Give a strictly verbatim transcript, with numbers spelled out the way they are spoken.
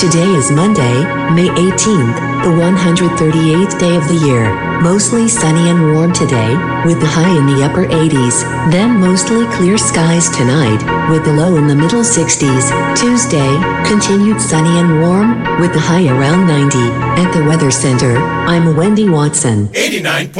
Today is Monday, May eighteenth, the one hundred thirty-eighth day of the year. Mostly sunny and warm today, with the high in the upper eighties. Then mostly clear skies tonight, with the low in the middle sixties. Tuesday, continued sunny and warm, with the high around ninety. At the Weather Center, I'm Wendy Watson. eighty-nine point